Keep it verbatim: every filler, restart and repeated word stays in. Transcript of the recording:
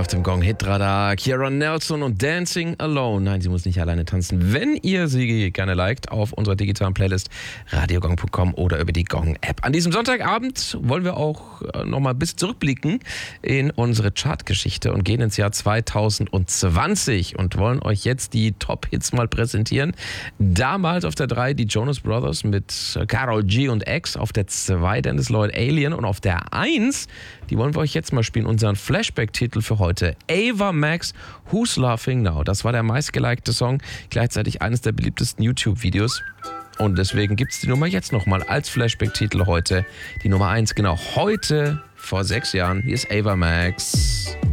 dem Gong Hitradar, Ciara Nelson und Dancing Alone. Nein, sie muss nicht alleine tanzen. Wenn ihr sie gerne liked auf unserer digitalen Playlist radiogong punkt com oder über die Gong-App. An diesem Sonntagabend wollen wir auch nochmal ein bisschen zurückblicken in unsere Chartgeschichte und gehen ins Jahr zweitausendzwanzig und wollen euch jetzt die Top-Hits mal präsentieren. Damals auf der drei die Jonas Brothers mit Karol G und X, auf der zwei Dennis Lloyd Alien und auf der eins, die wollen wir euch jetzt mal spielen, unseren Flashback-Titel für heute. Ava Max, Who's Laughing Now? Das war der meistgelikte Song, gleichzeitig eines der beliebtesten YouTube-Videos. Und deswegen gibt es die Nummer jetzt nochmal als Flashback-Titel heute. Die Nummer eins, genau heute, vor sechs Jahren. Hier ist Ava Max.